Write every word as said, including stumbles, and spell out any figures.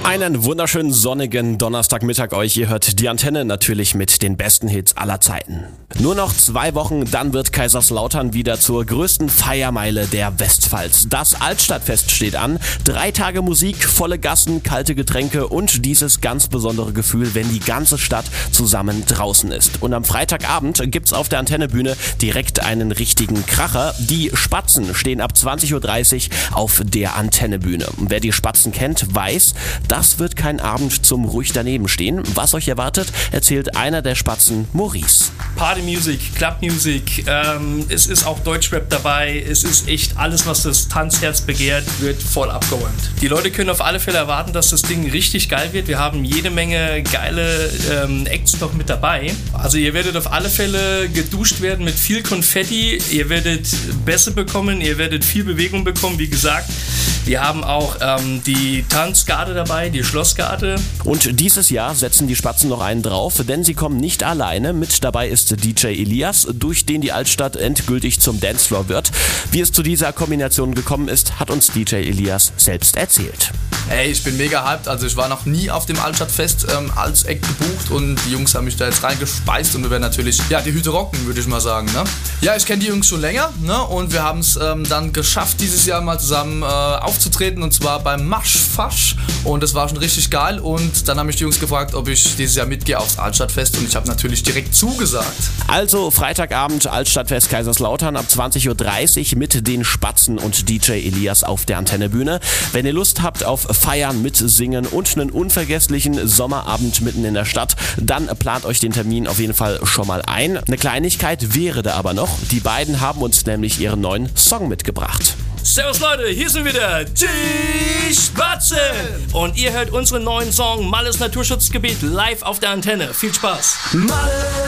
Einen wunderschönen sonnigen Donnerstagmittag euch. Ihr hört die Antenne natürlich mit den besten Hits aller Zeiten. Nur noch zwei Wochen, dann wird Kaiserslautern wieder zur größten Feiermeile der Westpfalz. Das Altstadtfest steht an. Drei Tage Musik, volle Gassen, kalte Getränke und dieses ganz besondere Gefühl, wenn die ganze Stadt zusammen draußen ist. Und am Freitagabend gibt's auf der Antennebühne direkt einen richtigen Kracher. Die Spatzen stehen ab zwanzig Uhr dreißig auf der Antennebühne. Und wer die Spatzen kennt, weiß, das wird kein Abend zum ruhig daneben stehen. Was euch erwartet, erzählt einer der Spatzen, Maurice. Party Music, Club Music, ähm, es ist auch Deutschrap dabei, es ist echt alles, was das Tanzherz begehrt, wird voll abgeräumt. Die Leute können auf alle Fälle erwarten, dass das Ding richtig geil wird. Wir haben jede Menge geile ähm, Acts noch mit dabei. Also ihr werdet auf alle Fälle geduscht werden mit viel Konfetti, ihr werdet Bässe bekommen, ihr werdet viel Bewegung bekommen, wie gesagt. Wir haben auch ähm, die Tanzgarde dabei, die Schlossgarde. Und dieses Jahr setzen die Spatzen noch einen drauf, denn sie kommen nicht alleine. Mit dabei ist D J Elias, durch den die Altstadt endgültig zum Dancefloor wird. Wie es zu dieser Kombination gekommen ist, hat uns D J Elias selbst erzählt. Hey, ich bin mega hyped, also ich war noch nie auf dem Altstadtfest ähm, als Act gebucht und die Jungs haben mich da jetzt reingespeist und wir werden natürlich, ja, die Hüte rocken, würde ich mal sagen, ne? Ja, ich kenne die Jungs schon länger, ne? Und wir haben es ähm, dann geschafft, dieses Jahr mal zusammen äh, aufzutreten und zwar beim Maschfasch und das war schon richtig geil und dann haben mich die Jungs gefragt, ob ich dieses Jahr mitgehe aufs Altstadtfest und ich habe natürlich direkt zugesagt. Also Freitagabend Altstadtfest Kaiserslautern ab zwanzig Uhr dreißig mit den Spatzen und D J Elias auf der Antennebühne. Wenn ihr Lust habt auf Feiern mit Singen und einen unvergesslichen Sommerabend mitten in der Stadt, dann plant euch den Termin auf jeden Fall schon mal ein. Eine Kleinigkeit wäre da aber noch. Die beiden haben uns nämlich ihren neuen Song mitgebracht. Servus Leute, hier sind wieder die Spatzen und ihr hört unseren neuen Song Malles Naturschutzgebiet live auf der Antenne. Viel Spaß! Malle